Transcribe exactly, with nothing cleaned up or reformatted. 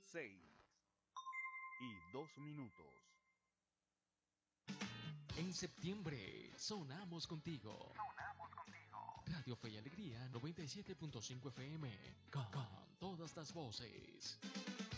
seis y dos minutos. En septiembre, sonamos contigo. Sonamos contigo. Radio Fe y Alegría noventa y siete punto cinco F M. Con, con todas las voces.